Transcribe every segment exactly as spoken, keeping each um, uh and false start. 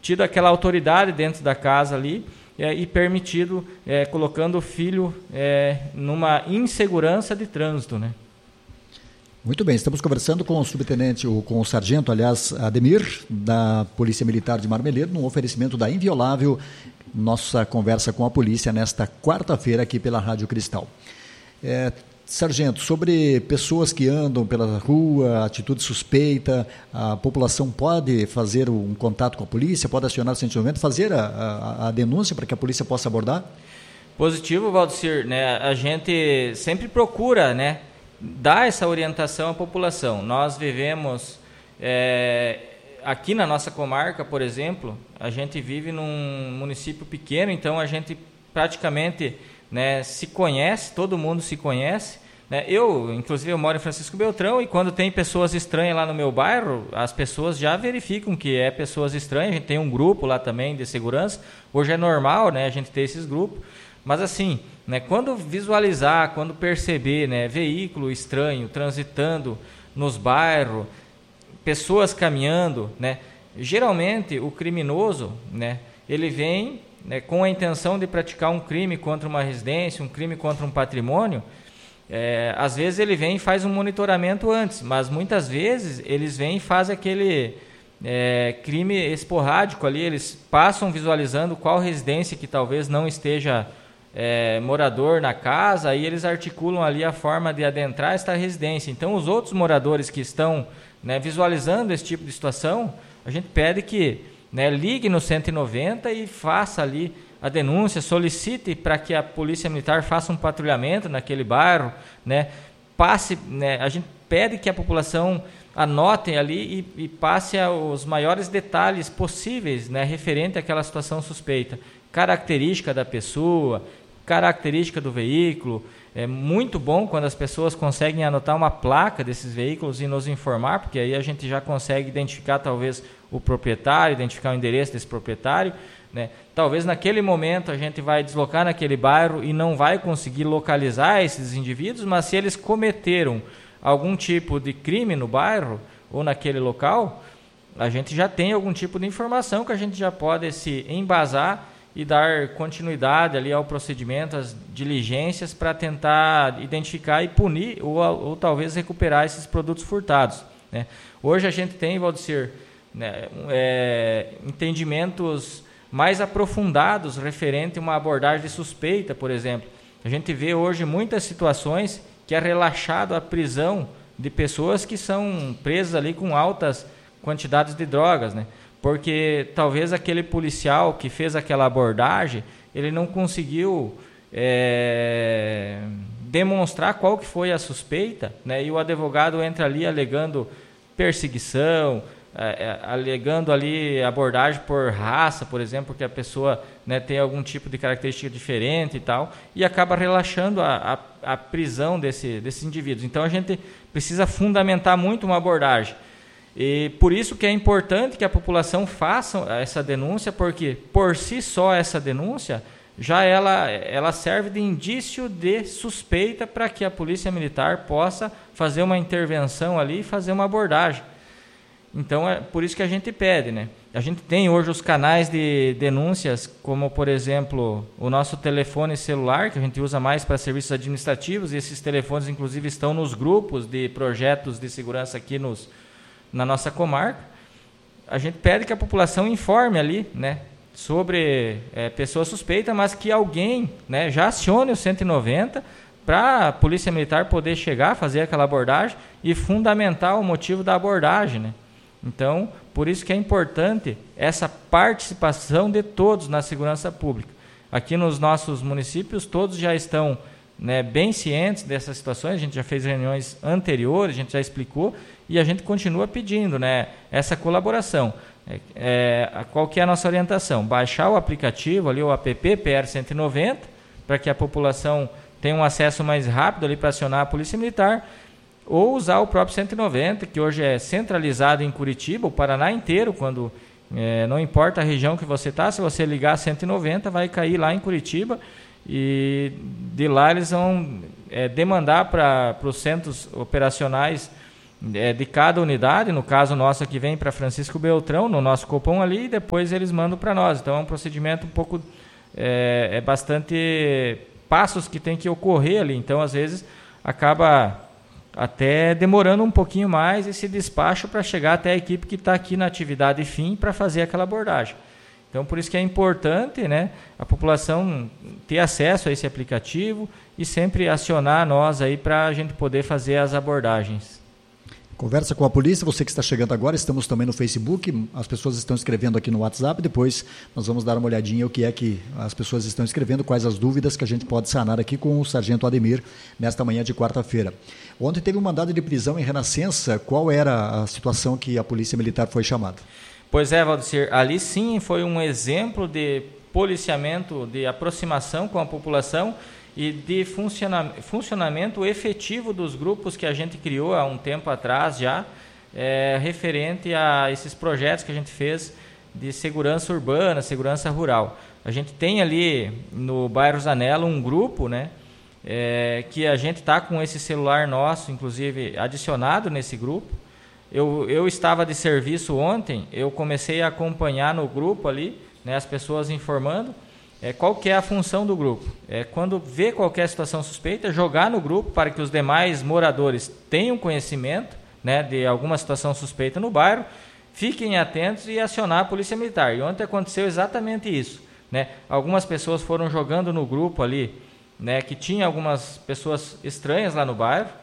tido aquela autoridade dentro da casa ali é, e permitido, é, colocando o filho é, numa insegurança de trânsito, né? Muito bem, estamos conversando com o subtenente, ou com o sargento, aliás, Ademir, da Polícia Militar de Marmeleiro, num oferecimento da Inviolável, nossa conversa com a polícia nesta quarta-feira aqui pela Rádio Cristal. É, sargento, sobre pessoas que andam pela rua, atitude suspeita, a população pode fazer um contato com a polícia, pode acionar o cento e noventa, fazer a, a, a denúncia para que a polícia possa abordar? Positivo, Valdecir, né? A gente sempre procura, né, dar essa orientação à população. Nós vivemos, é, aqui na nossa comarca, por exemplo, a gente vive num município pequeno, então a gente praticamente, né, se conhece, todo mundo se conhece, né? Eu, inclusive, eu moro em Francisco Beltrão e quando tem pessoas estranhas lá no meu bairro, as pessoas já verificam que é pessoas estranhas. A gente tem um grupo lá também de segurança. Hoje é normal, né, a gente ter esses grupos. Mas assim, né, quando visualizar, quando perceber, né, veículo estranho transitando nos bairros, pessoas caminhando, né, geralmente o criminoso, né, ele vem, né, com a intenção de praticar um crime contra uma residência, um crime contra um patrimônio. É, às vezes ele vem e faz um monitoramento antes, mas muitas vezes eles vêm e fazem aquele é, crime esporádico ali, eles passam visualizando qual residência que talvez não esteja É, morador na casa, aí eles articulam ali a forma de adentrar esta residência. Então, os outros moradores que estão, né, visualizando esse tipo de situação, a gente pede que, né, ligue no cento e noventa e faça ali a denúncia, solicite para que a Polícia Militar faça um patrulhamento naquele bairro, né, passe, né, a gente pede que a população anote ali e, e passe os maiores detalhes possíveis, né, referente àquela situação suspeita, característica da pessoa, característica do veículo. É muito bom quando as pessoas conseguem anotar uma placa desses veículos e nos informar, porque aí a gente já consegue identificar talvez o proprietário, identificar o endereço desse proprietário, né? Talvez naquele momento a gente vai deslocar naquele bairro e não vai conseguir localizar esses indivíduos, mas se eles cometeram algum tipo de crime no bairro ou naquele local, a gente já tem algum tipo de informação que a gente já pode se embasar e dar continuidade ali ao procedimento, às diligências para tentar identificar e punir ou, ou talvez recuperar esses produtos furtados, né? Hoje a gente tem, Valdecir, né, é, entendimentos mais aprofundados referente a uma abordagem de suspeita, por exemplo. A gente vê hoje muitas situações que é relaxado a prisão de pessoas que são presas ali com altas quantidades de drogas, né? Porque talvez aquele policial que fez aquela abordagem, ele não conseguiu é, demonstrar qual que foi a suspeita, né? E o advogado entra ali alegando perseguição, é, alegando ali abordagem por raça, por exemplo, porque a pessoa, né, tem algum tipo de característica diferente e tal, e acaba relaxando a, a, a prisão desse, desses indivíduos. Então a gente precisa fundamentar muito uma abordagem. E por isso que é importante que a população faça essa denúncia, porque por si só essa denúncia já ela, ela serve de indício de suspeita para que a Polícia Militar possa fazer uma intervenção ali e fazer uma abordagem. Então é por isso que a gente pede, né? A gente tem hoje os canais de denúncias, como por exemplo o nosso telefone celular, que a gente usa mais para serviços administrativos, e esses telefones inclusive estão nos grupos de projetos de segurança aqui nos na nossa comarca. A gente pede que a população informe ali, né, sobre é, pessoa suspeita, mas que alguém, né, já acione o cento e noventa para a Polícia Militar poder chegar, fazer aquela abordagem e fundamentar o motivo da abordagem, né? Então, por isso que é importante essa participação de todos na segurança pública. Aqui nos nossos municípios, todos já estão, né, bem cientes dessas situações. A gente já fez reuniões anteriores, a gente já explicou, e a gente continua pedindo, né, essa colaboração. É, é, qual que é a nossa orientação? Baixar o aplicativo, ali, o app P R cento e noventa, para que a população tenha um acesso mais rápido ali para acionar a Polícia Militar, ou usar o próprio cento e noventa, que hoje é centralizado em Curitiba, o Paraná inteiro. Quando é, não importa a região que você está, se você ligar cento e noventa, vai cair lá em Curitiba, e de lá eles vão é, demandar para os centros operacionais é, de cada unidade, no caso nosso aqui vem para Francisco Beltrão, no nosso Copom ali, e depois eles mandam para nós. Então é um procedimento um pouco, é, é bastante passos que tem que ocorrer ali, então às vezes acaba até demorando um pouquinho mais esse despacho para chegar até a equipe que está aqui na atividade fim para fazer aquela abordagem. Então, por isso que é importante, né, a população ter acesso a esse aplicativo e sempre acionar nós aí para a gente poder fazer as abordagens. Conversa com a polícia, você que está chegando agora, estamos também no Facebook, as pessoas estão escrevendo aqui no WhatsApp, depois nós vamos dar uma olhadinha o que é que as pessoas estão escrevendo, quais as dúvidas que a gente pode sanar aqui com o Sargento Ademir nesta manhã de quarta-feira. Ontem teve um mandado de prisão em Renascença, qual era a situação que a Polícia Militar foi chamada? Pois é, Valdecir, ali sim foi um exemplo de policiamento, de aproximação com a população e de funcionamento efetivo dos grupos que a gente criou há um tempo atrás já, é, referente a esses projetos que a gente fez de segurança urbana, segurança rural. A gente tem ali no bairro Zanella um grupo, né, é, que a gente está com esse celular nosso, inclusive, adicionado nesse grupo. Eu, eu estava de serviço ontem, eu comecei a acompanhar no grupo ali, né, as pessoas informando é, qual que é a função do grupo. É, quando vê qualquer situação suspeita, jogar no grupo para que os demais moradores tenham conhecimento, né, de alguma situação suspeita no bairro, fiquem atentos e acionar a Polícia Militar. E ontem aconteceu exatamente isso, né? Algumas pessoas foram jogando no grupo ali, né, que tinha algumas pessoas estranhas lá no bairro,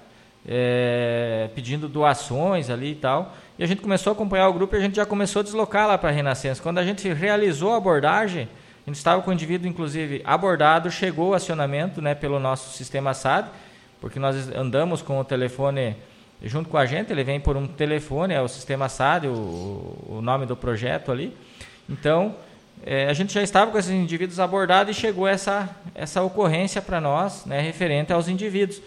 É, pedindo doações ali e tal, e a gente começou a acompanhar o grupo e a gente já começou a deslocar lá para a Renascença. Quando a gente realizou a abordagem, a gente estava com o indivíduo inclusive abordado, chegou o acionamento, né, pelo nosso sistema S A D, porque nós andamos com o telefone junto com a gente, ele vem por um telefone, é o sistema S A D, o, o nome do projeto ali. Então é, a gente já estava com esses indivíduos abordados e chegou essa, essa ocorrência para nós, né, referente aos indivíduos.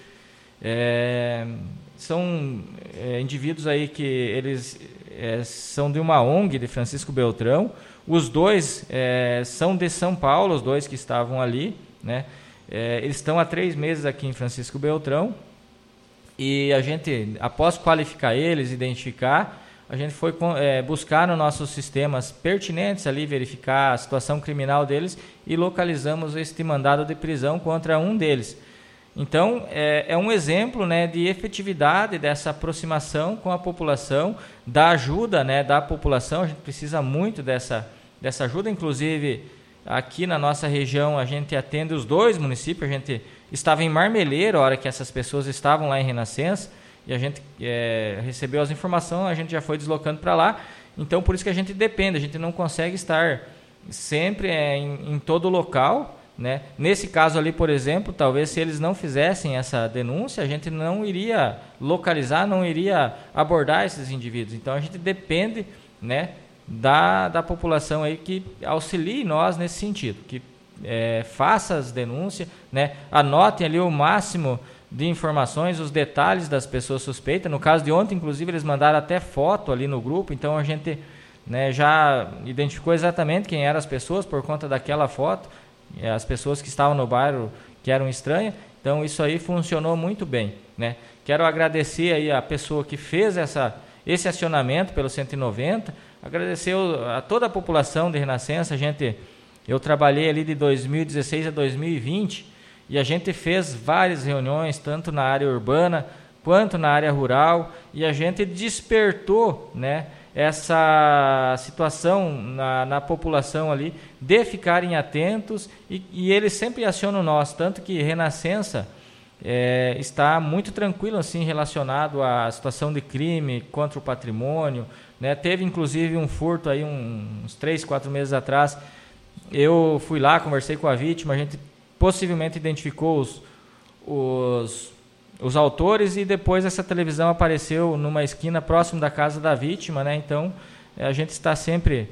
É, são é, indivíduos aí que eles é, são de uma O N G de Francisco Beltrão. Os dois é, são de São Paulo, os dois que estavam ali, né? É, eles estão há três meses aqui em Francisco Beltrão e a gente, após qualificar eles, identificar, a gente foi é, buscar nos nossos sistemas pertinentes ali, verificar a situação criminal deles e localizamos este mandado de prisão contra um deles. Então, é, é um exemplo, né, de efetividade dessa aproximação com a população, da ajuda, né, da população. A gente precisa muito dessa, dessa ajuda. Inclusive, aqui na nossa região, a gente atende os dois municípios. A gente estava em Marmeleiro, a hora que essas pessoas estavam lá em Renascença, e a gente é, recebeu as informações, a gente já foi deslocando para lá. Então, por isso que a gente depende, a gente não consegue estar sempre é, em, em todo local, né? Nesse caso ali, por exemplo, talvez se eles não fizessem essa denúncia, a gente não iria localizar, não iria abordar esses indivíduos. Então a gente depende, né, da, da população aí que auxilie nós nesse sentido, que é, faça as denúncias, né, anotem ali o máximo de informações, os detalhes das pessoas suspeitas. No caso de ontem, inclusive, eles mandaram até foto ali no grupo, então a gente, né, já identificou exatamente quem eram as pessoas por conta daquela foto, as pessoas que estavam no bairro que eram estranhas. Então isso aí funcionou muito bem, né? Quero agradecer aí a pessoa que fez essa, esse acionamento pelo cento e noventa, agradecer a toda a população de Renascença. A gente, eu trabalhei ali de dois mil e dezesseis a dois mil e vinte e a gente fez várias reuniões, tanto na área urbana quanto na área rural, e a gente despertou, né, essa situação na, na população ali, de ficarem atentos, e, e eles sempre acionam nós, tanto que Renascença é, está muito tranquilo assim, relacionado à situação de crime contra o patrimônio, né? Teve inclusive um furto aí um, uns três, quatro meses atrás, eu fui lá, conversei com a vítima, a gente possivelmente identificou os, os os autores, e depois essa televisão apareceu numa esquina próximo da casa da vítima, né? Então a gente está sempre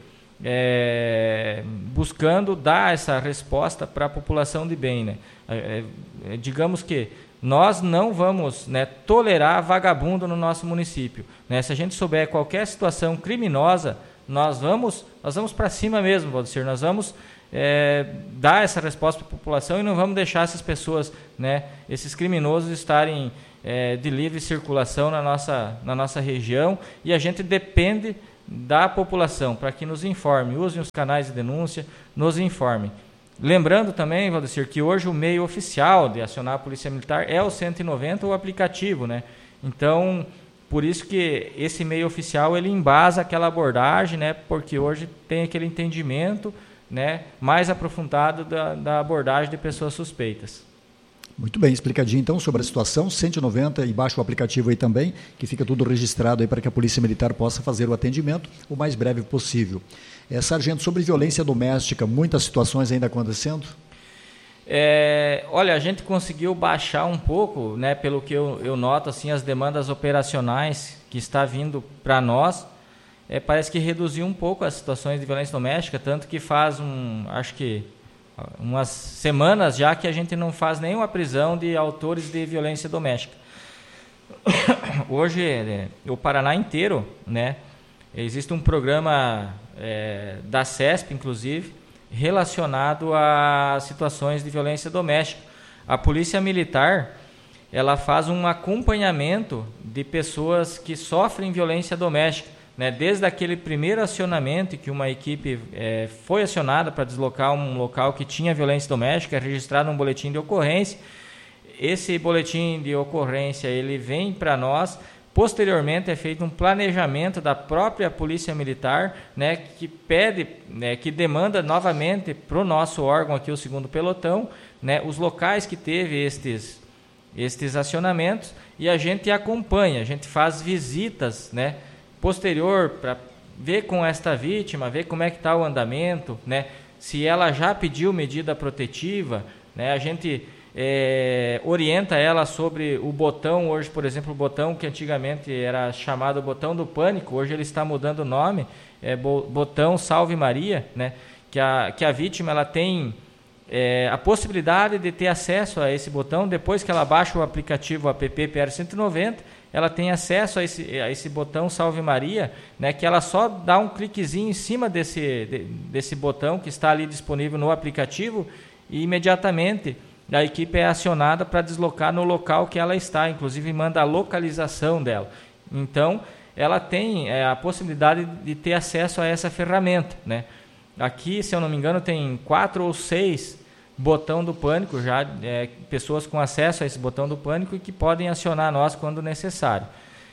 é, buscando dar essa resposta para a população de bem, né? É, é, digamos que nós não vamos, né, tolerar vagabundo no nosso município, né? Se a gente souber qualquer situação criminosa, nós vamos, nós vamos para cima mesmo, Valdecir, nós vamos é, dar essa resposta para a população e não vamos deixar essas pessoas, né, esses criminosos estarem é, de livre circulação na nossa, na nossa região, e a gente depende da população para que nos informe, usem os canais de denúncia, nos informe. Lembrando também, Valdecir, que hoje o meio oficial de acionar a Polícia Militar é o cento e noventa, o aplicativo, né? Então, por isso que esse meio oficial ele embasa aquela abordagem, né? Porque hoje tem aquele entendimento, né, mais aprofundado da, da abordagem de pessoas suspeitas. Muito bem, explicadinho então sobre a situação, cento e noventa e baixa o aplicativo aí também, que fica tudo registrado aí para que a Polícia Militar possa fazer o atendimento o mais breve possível. É, sargento, sobre violência doméstica, muitas situações ainda acontecendo? É, olha, a gente conseguiu baixar um pouco, né, pelo que eu, eu noto, assim, as demandas operacionais que está vindo para nós, é, parece que reduziu um pouco as situações de violência doméstica, tanto que faz um, acho que umas semanas já que a gente não faz nenhuma prisão de autores de violência doméstica. Hoje, é, o Paraná inteiro, né, existe um programa é, da CESP, inclusive, relacionado a situações de violência doméstica. A Polícia Militar, ela faz um acompanhamento de pessoas que sofrem violência doméstica, né? Desde aquele primeiro acionamento que uma equipe é, foi acionada para deslocar um local que tinha violência doméstica, é registrado um boletim de ocorrência. Esse boletim de ocorrência ele vem para nós. Posteriormente é feito um planejamento da própria Polícia Militar, né, que pede, né, que demanda novamente para o nosso órgão aqui, o segundo pelotão, né, os locais que teve estes, estes acionamentos, e a gente acompanha, a gente faz visitas, né, posterior para ver com esta vítima, ver como é que está o andamento, né, se ela já pediu medida protetiva, né, a gente É, orienta ela sobre o botão, hoje, por exemplo, o botão que antigamente era chamado botão do pânico, hoje ele está mudando o nome, é botão Salve Maria, né? Que a, que a vítima ela tem é, a possibilidade de ter acesso a esse botão, depois que ela baixa o aplicativo app P R cento e noventa, ela tem acesso a esse, a esse botão Salve Maria, né? Que ela só dá um cliquezinho em cima desse, de, desse botão que está ali disponível no aplicativo e imediatamente a equipe é acionada para deslocar no local que ela está, inclusive manda a localização dela. Então, ela tem é, a possibilidade de ter acesso a essa ferramenta, né? Aqui, se eu não me engano, tem quatro ou seis botão do pânico, já é, pessoas com acesso a esse botão do pânico e que podem acionar nós quando necessário.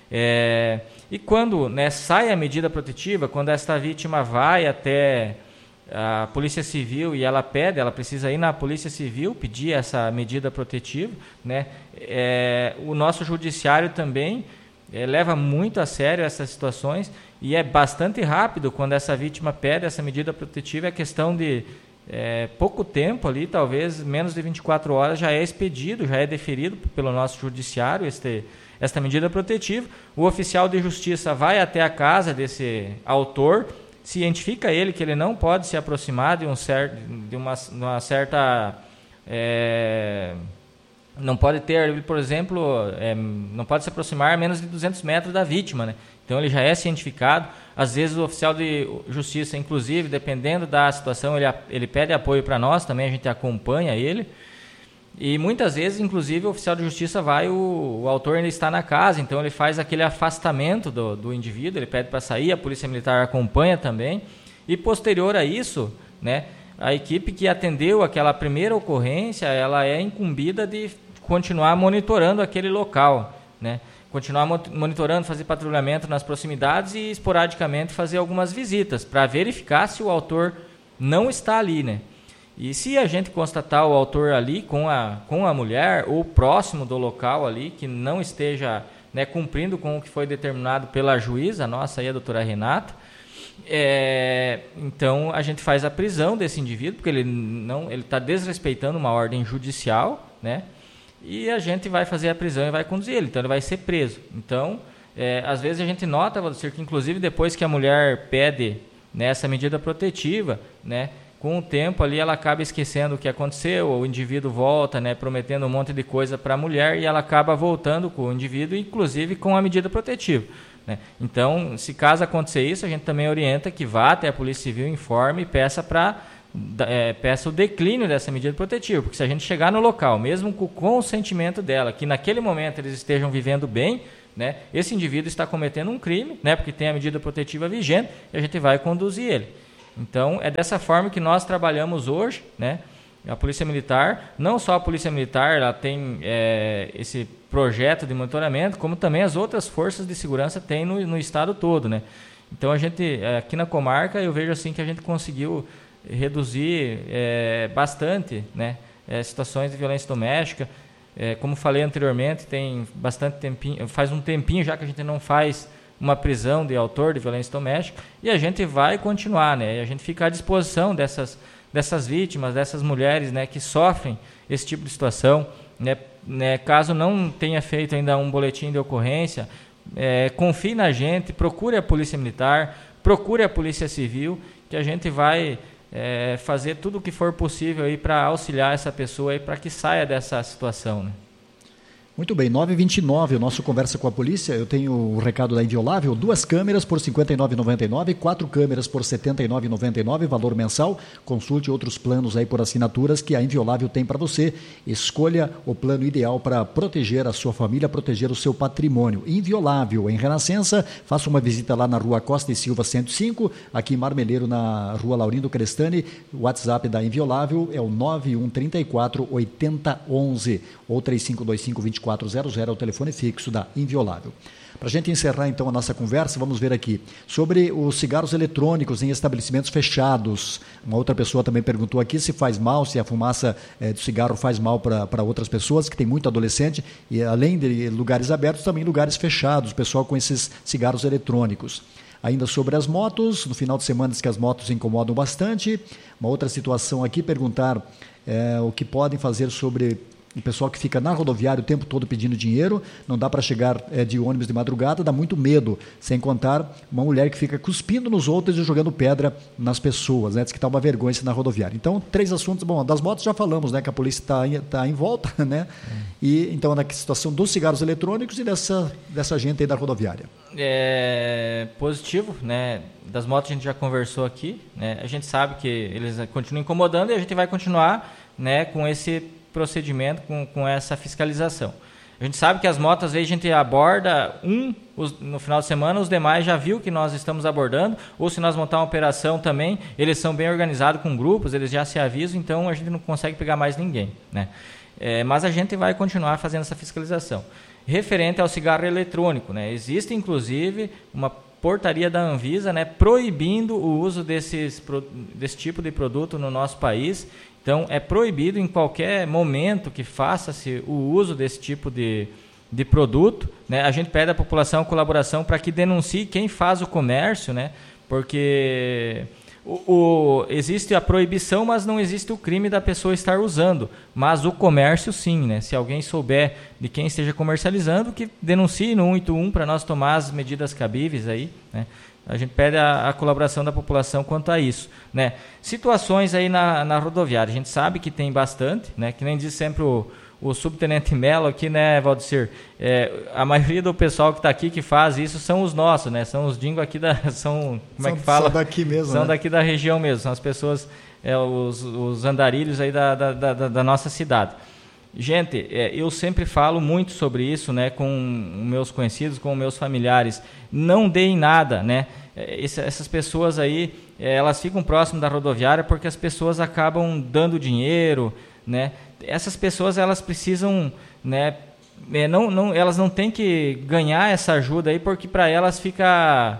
É, e quando, né, sai a medida protetiva, quando esta vítima vai até a Polícia Civil e ela pede, ela precisa ir na Polícia Civil pedir essa medida protetiva, né? É, o nosso judiciário também é, leva muito a sério essas situações e é bastante rápido quando essa vítima pede essa medida protetiva, é questão de é, pouco tempo ali, talvez menos de vinte e quatro horas já é expedido, já é deferido pelo nosso judiciário este, esta medida protetiva. O oficial de justiça vai até a casa desse autor, cientifica ele que ele não pode se aproximar de, um cer- de uma, uma certa... É, não pode ter, por exemplo, é, não pode se aproximar a menos de duzentos metros da vítima, né? Então ele já é cientificado. Às vezes o oficial de justiça, inclusive, dependendo da situação, ele, ele pede apoio para nós, também a gente acompanha ele. E muitas vezes, inclusive, o oficial de justiça vai, o, o autor ainda está na casa, então ele faz aquele afastamento do, do indivíduo, ele pede para sair, a Polícia Militar acompanha também. E posterior a isso, né, a equipe que atendeu aquela primeira ocorrência, ela é incumbida de continuar monitorando aquele local, né? Continuar monitorando, fazer patrulhamento nas proximidades e esporadicamente fazer algumas visitas para verificar se o autor não está ali, né? E se a gente constatar o autor ali com a, com a mulher ou próximo do local ali, que não esteja, né, cumprindo com o que foi determinado pela juíza, nossa aí, a doutora Renata, é, então a gente faz a prisão desse indivíduo, porque ele não, ele está desrespeitando uma ordem judicial, né? E a gente vai fazer a prisão e vai conduzir ele, então ele vai ser preso. Então, é, às vezes a gente nota, Valdecir, que inclusive depois que a mulher pede, né, essa medida protetiva, né, com o tempo ali ela acaba esquecendo o que aconteceu, o indivíduo volta, né, prometendo um monte de coisa para a mulher e ela acaba voltando com o indivíduo, inclusive com a medida protetiva. né? Então, se caso acontecer isso, a gente também orienta que vá até a Polícia Civil, informe e peça para é, peça o declínio dessa medida protetiva, porque se a gente chegar no local, mesmo com o consentimento dela, que naquele momento eles estejam vivendo bem, né, esse indivíduo está cometendo um crime, né, porque tem a medida protetiva vigente, e a gente vai conduzir ele. Então, é dessa forma que nós trabalhamos hoje, né? A Polícia Militar, não só a Polícia Militar, ela tem é, esse projeto de monitoramento, como também as outras forças de segurança têm no, no estado todo, né? Então, a gente, aqui na comarca, eu vejo assim que a gente conseguiu reduzir é, bastante, né, é, situações de violência doméstica. É, como falei anteriormente, tem bastante tempinho, faz um tempinho já que a gente não faz uma prisão de autor de violência doméstica, e a gente vai continuar, né? E a gente fica à disposição dessas, dessas vítimas, dessas mulheres, né, que sofrem esse tipo de situação, né? Né, caso não tenha feito ainda um boletim de ocorrência, é, confie na gente, procure a Polícia Militar, procure a Polícia Civil, que a gente vai é, fazer tudo o que for possível aí para auxiliar essa pessoa aí para que saia dessa situação, né? Muito bem, nove e vinte e nove, o nosso Conversa com a Polícia. Eu tenho o recado da Inviolável, duas câmeras por cinquenta e nove reais e noventa e nove centavos, quatro câmeras por setenta e nove reais e noventa e nove centavos, valor mensal. Consulte outros planos aí por assinaturas que a Inviolável tem para você. Escolha o plano ideal para proteger a sua família, proteger o seu patrimônio. Inviolável, em Renascença, faça uma visita lá na Rua Costa e Silva cento e cinco, aqui em Marmeleiro, na Rua Laurindo Crestani. O WhatsApp da Inviolável é o nove um três quatro oito zero um um ou três cinco dois cinco dois quatro zero zero, é o telefone fixo da Inviolável. Para a gente encerrar então a nossa conversa, vamos ver aqui sobre os cigarros eletrônicos em estabelecimentos fechados. Uma outra pessoa também perguntou aqui se faz mal, se a fumaça é, do cigarro faz mal para outras pessoas, que tem muito adolescente, e além de lugares abertos, também lugares fechados, pessoal com esses cigarros eletrônicos. Ainda sobre as motos, no final de semana diz que as motos incomodam bastante. Uma outra situação aqui, perguntar é, o que podem fazer sobre o pessoal que fica na rodoviária o tempo todo pedindo dinheiro, não dá para chegar é, de ônibus de madrugada, dá muito medo, sem contar uma mulher que fica cuspindo nos outros e jogando pedra nas pessoas, né? Diz que está uma vergonha na rodoviária. Então, três assuntos, bom, das motos já falamos, né, que a polícia está tá em volta, né? E então na situação dos cigarros eletrônicos e dessa, dessa gente aí da rodoviária. É positivo, né? Das motos a gente já conversou aqui, né? A gente sabe que eles continuam incomodando e a gente vai continuar, né, com esse procedimento, com, com essa fiscalização. A gente sabe que as motos, às vezes a gente aborda um os, no final de semana, os demais já viu que nós estamos abordando, ou se nós montar uma operação também, eles são bem organizados com grupos, eles já se avisam, então a gente não consegue pegar mais ninguém, né? É, mas a gente vai continuar fazendo essa fiscalização. Referente ao cigarro eletrônico, né? Existe inclusive uma portaria da Anvisa, né, proibindo o uso desses, desse tipo de produto no nosso país. Então, é proibido em qualquer momento que faça-se o uso desse tipo de, de produto, né? A gente pede à população colaboração para que denuncie quem faz o comércio, né? Porque o, o, existe a proibição, mas não existe o crime da pessoa estar usando. Mas o comércio, sim, né? Se alguém souber de quem esteja comercializando, que denuncie no um oito um para nós tomar as medidas cabíveis aí, né? A gente pede a, a colaboração da população quanto a isso, né? Situações aí na, na rodoviária, a gente sabe que tem bastante, né? Que nem diz sempre o, o subtenente Melo aqui, né, Valdecir? É, a maioria do pessoal que está aqui que faz isso são os nossos, né? São os dingos aqui da... São, como são, é que fala? São daqui mesmo, São né? daqui da região mesmo, são as pessoas, é, os, os andarilhos aí da, da, da, da nossa cidade. Gente, é, eu sempre falo muito sobre isso, né, com meus conhecidos, com meus familiares. Não deem nada, né? Esse, essas pessoas aí, é, elas ficam próximas da rodoviária porque as pessoas acabam dando dinheiro, né? Essas pessoas, elas precisam, né, é, não, não, elas não têm que ganhar essa ajuda aí porque para elas fica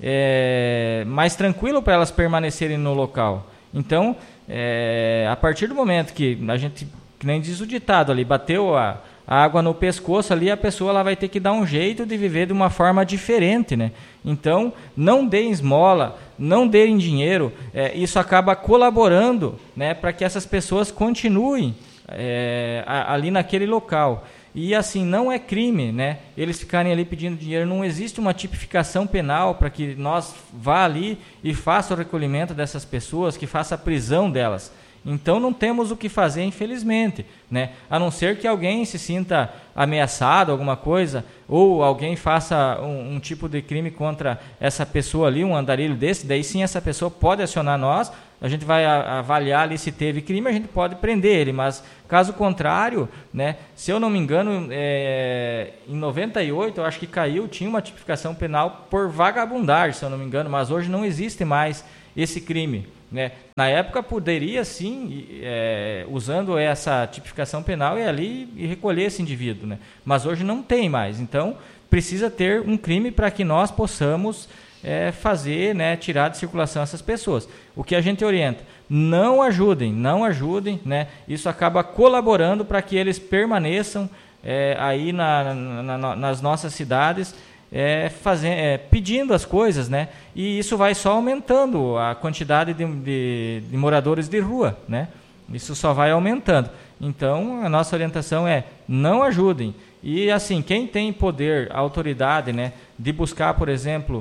é, mais tranquilo para elas permanecerem no local. Então, é, a partir do momento que a gente, que nem diz o ditado ali, bateu a, a água no pescoço ali, a pessoa ela vai ter que dar um jeito de viver de uma forma diferente, né? Então, não deem esmola, não deem dinheiro, é, isso acaba colaborando, né, para que essas pessoas continuem é, a, ali naquele local. E assim, não é crime, né, eles ficarem ali pedindo dinheiro, não existe uma tipificação penal para que nós vá ali e faça o recolhimento dessas pessoas, que faça a prisão delas. Então não temos o que fazer, infelizmente, né? A não ser que alguém se sinta ameaçado, alguma coisa, ou alguém faça um, um tipo de crime contra essa pessoa ali, um andarilho desse, daí sim essa pessoa pode acionar nós, a gente vai a, avaliar ali se teve crime, a gente pode prender ele, mas caso contrário, né, se eu não me engano, é, em noventa e oito, eu acho que caiu, tinha uma tipificação penal por vagabundagem, se eu não me engano, mas hoje não existe mais esse crime, né? Na época poderia sim, é, usando essa tipificação penal, ir ali e recolher esse indivíduo, né? Mas hoje não tem mais, então precisa ter um crime para que nós possamos é, fazer, né, tirar de circulação essas pessoas. O que a gente orienta, não ajudem, não ajudem, né? Isso acaba colaborando para que eles permaneçam é, aí na, na, na, nas nossas cidades, É, fazer, é, pedindo as coisas, né? E isso vai só aumentando a quantidade de, de, de moradores de rua, né? Isso só vai aumentando. Então, a nossa orientação é não ajudem. E, assim, quem tem poder, autoridade, né, de buscar, por exemplo,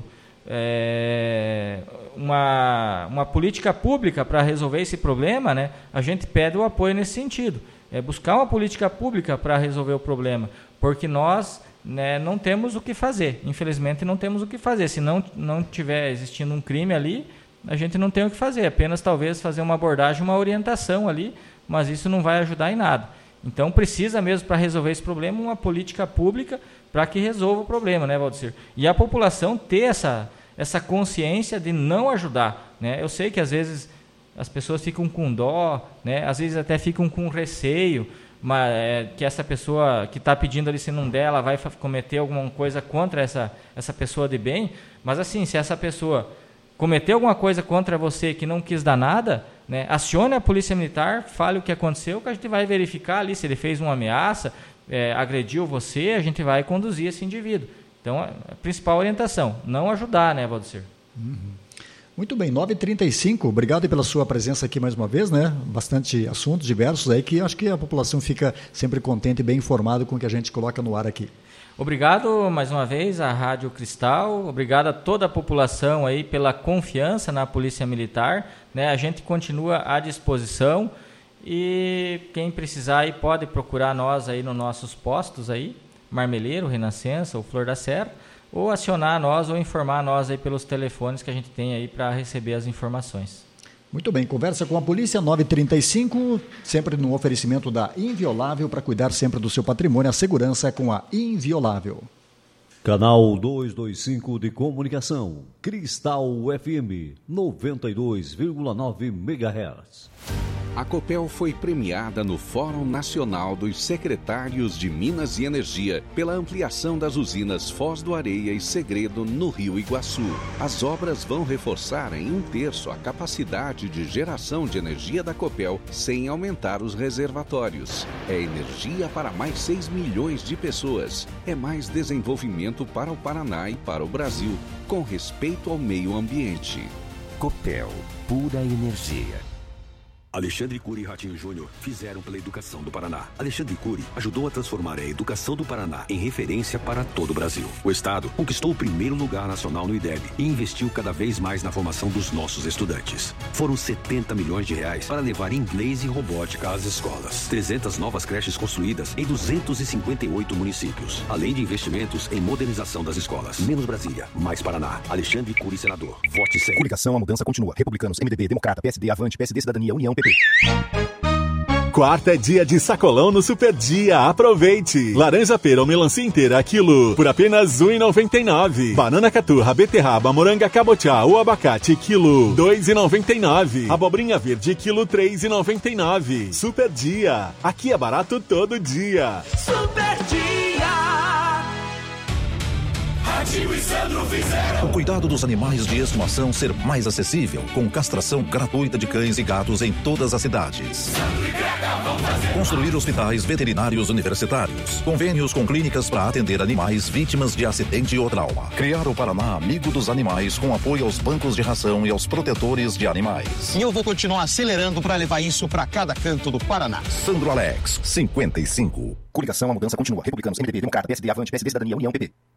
é, uma, uma política pública para resolver esse problema, né, a gente pede o apoio nesse sentido. É buscar uma política pública para resolver o problema, porque nós... Né, não temos o que fazer, infelizmente não temos o que fazer. Se não, não tiver existindo um crime ali, a gente não tem o que fazer, apenas talvez fazer uma abordagem, uma orientação ali, mas isso não vai ajudar em nada. Então precisa mesmo, para resolver esse problema, uma política pública para que resolva o problema, né, Valdecir? E a população ter essa, essa consciência de não ajudar, né? Eu sei que às vezes as pessoas ficam com dó, né? Às vezes até ficam com receio, Uma, é, que essa pessoa que está pedindo ali, se não der, ela vai cometer alguma coisa contra essa, essa pessoa de bem. Mas assim, se essa pessoa cometeu alguma coisa contra você que não quis dar nada, né, acione a polícia militar, fale o que aconteceu, que a gente vai verificar ali se ele fez uma ameaça, é, agrediu você, a gente vai conduzir esse indivíduo. Então, a principal orientação, não ajudar, né, Valdecir? Uhum. Muito bem, nove e trinta e cinco, obrigado pela sua presença aqui mais uma vez, né? Bastante assuntos diversos aí que acho que a população fica sempre contente e bem informada com o que a gente coloca no ar aqui. Obrigado mais uma vez à Rádio Cristal, obrigado a toda a população aí pela confiança na Polícia Militar, né? A gente continua à disposição e quem precisar aí pode procurar nós aí nos nossos postos aí, Marmeleiro, Renascença ou Flor da Serra, ou acionar nós ou informar nós aí pelos telefones que a gente tem aí para receber as informações. Muito bem, conversa com a polícia, nove e trinta e cinco, sempre no oferecimento da Inviolável, para cuidar sempre do seu patrimônio, a segurança é com a Inviolável. Canal duzentos e vinte e cinco de comunicação, Cristal F M, noventa e dois vírgula nove megahertz. A Copel foi premiada no Fórum Nacional dos Secretários de Minas e Energia pela ampliação das usinas Foz do Areia e Segredo no Rio Iguaçu. As obras vão reforçar em um terço a capacidade de geração de energia da Copel sem aumentar os reservatórios. É energia para mais seis milhões de pessoas. É mais desenvolvimento para o Paraná e para o Brasil, com respeito ao meio ambiente. Copel, pura energia. Alexandre Cury e Ratinho Júnior fizeram pela educação do Paraná. Alexandre Cury ajudou a transformar a educação do Paraná em referência para todo o Brasil. O Estado conquistou o primeiro lugar nacional no I D E B e investiu cada vez mais na formação dos nossos estudantes. Foram setenta milhões de reais para levar inglês e robótica às escolas. trezentas novas creches construídas em duzentos e cinquenta e oito municípios. Além de investimentos em modernização das escolas. Menos Brasília, mais Paraná. Alexandre Cury, senador. Vote certo. Coligação, a mudança continua. Republicanos, M D B, Democrata, P S D, Avante, P S D, Cidadania, União, P P. Quarta é dia de sacolão no Super Dia. Aproveite! Laranja pera ou melancia inteira, quilo, por apenas um real e noventa e nove centavos. Banana caturra, beterraba, moranga cabotiá ou abacate, quilo, dois reais e noventa e nove centavos. Abobrinha verde, quilo, três reais e noventa e nove centavos. Super Dia. Aqui é barato todo dia. Super Dia. O cuidado dos animais de estimação ser mais acessível, com castração gratuita de cães e gatos em todas as cidades. Construir hospitais veterinários universitários, convênios com clínicas para atender animais vítimas de acidente ou trauma. Criar o Paraná Amigo dos Animais com apoio aos bancos de ração e aos protetores de animais. E eu vou continuar acelerando para levar isso para cada canto do Paraná. Sandro Alex, cinquenta e cinco. Coligação, a mudança continua. Republicanos, M D B, Democrata, P S D, Avante, P S D, Cidadania, União, P P.